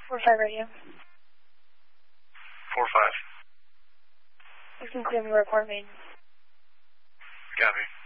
4-5 radio. 4-5. You can clear me report main. Copy.